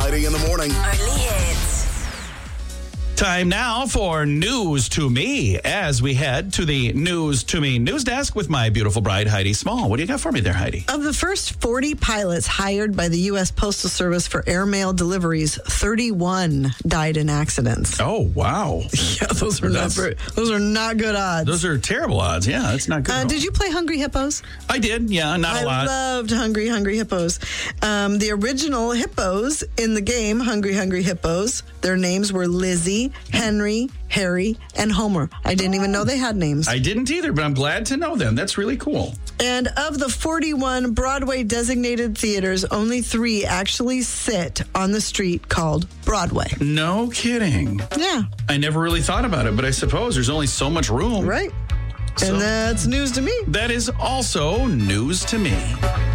Heidi in the morning. Early hits. Time now for News to Me as we head to the News to Me news desk with my beautiful bride, Heidi Small. What do you got for me there, Heidi? Of the first 40 pilots hired by the U.S. Postal Service for airmail deliveries, 31 died in accidents. Oh, wow. Yeah, those are not good odds. Those are terrible odds. Yeah, that's not good. At all. Did you play Hungry Hippos? I did. Yeah, not a lot. I loved Hungry Hippos. The original hippos in the game, Hungry Hippos, their names were Lizzie, Henry, Harry, and Homer. I didn't even know they had names. I didn't either, but I'm glad to know them. That's really cool. And of the 41 Broadway designated theaters, only 3 actually sit on the street called Broadway. No kidding. Yeah. I never really thought about it, but I suppose there's only so much room. Right. So and that's news to me. That is also news to me.